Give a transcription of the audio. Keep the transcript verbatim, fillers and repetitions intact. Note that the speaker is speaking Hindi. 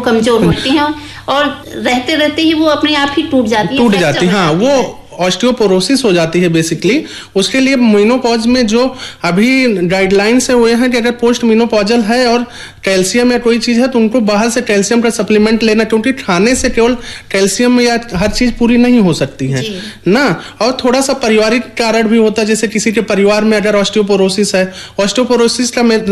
कमजोर होती हैं और रहते रहते ही वो अपने आप ही टूट जाती है, टूट जाती है। हाँ, वो ऑस्टियोपोरोसिस हो जाती है बेसिकली। उसके लिए मेनोपॉज में जो अभी गाइडलाइंस है वो हैं कि अगर पोस्ट मेनोपॉजल है और कैल्शियम या कोई चीज है तो उनको बाहर से कैल्शियम का सप्लीमेंट लेना, क्योंकि खाने से केवल कैल्शियम या हर चीज पूरी नहीं हो सकती है ना। और थोड़ा सा पारिवारिक कारण भी होता है, जैसे किसी के परिवार में अगर ऑस्टियोपोरोसिस है, ऑस्टियोपोरोसिस का